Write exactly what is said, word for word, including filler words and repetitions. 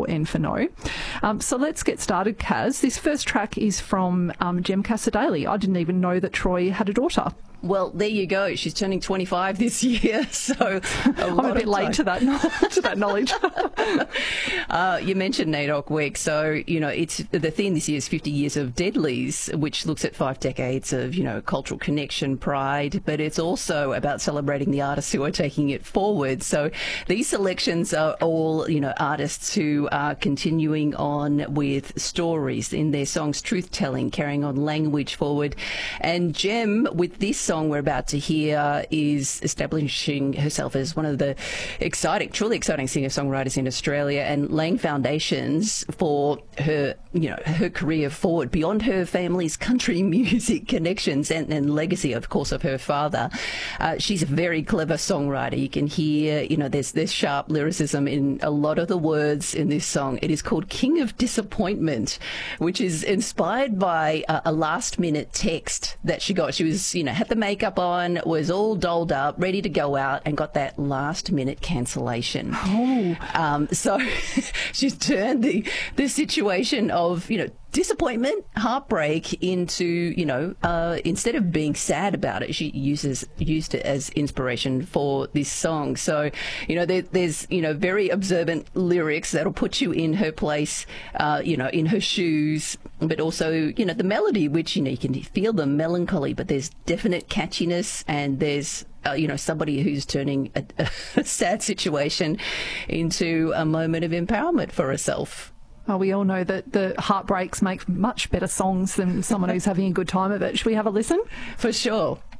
or N for no. Um, so let's get started, Kaz. This first track is from um, Jem Cassar-Daley. I didn't even know that Troy had a daughter. Well, there you go. She's turning twenty-five this year, so a I'm a bit late to that to that knowledge. uh, you mentioned NAIDOC Week, so you know it's the theme this year is fifty years of Deadlies, which looks at five decades of you know cultural connection, pride, but it's also about celebrating the artists who are taking it forward. So these selections are all you know artists who are continuing on with stories in their songs, truth telling, carrying on language forward, and Jem with this song song we're about to hear is establishing herself as one of the exciting, truly exciting singer-songwriters in Australia and laying foundations for her, you know, her career forward beyond her family's country music connections and, and legacy, of course, of her father. Uh, she's a very clever songwriter. You can hear, you know, there's this sharp lyricism in a lot of the words in this song. It is called King of Disappointment, which is inspired by a, a last-minute text that she got. She was, you know, had the makeup on, was all dolled up, ready to go out, and got that last minute cancellation. Oh. Um, so she's turned the, the situation of, you know, disappointment, heartbreak into, you know, uh, instead of being sad about it, she uses used it as inspiration for this song. So, you know, there, there's, you know, very observant lyrics that'll put you in her place, uh, you know, in her shoes, but also, you know, the melody, which, you know, you can feel the melancholy, but there's definite catchiness and there's Uh, you know, somebody who's turning a, a sad situation into a moment of empowerment for herself. Well, we all know that the heartbreaks make much better songs than someone who's having a good time of it. Should we have a listen? For sure.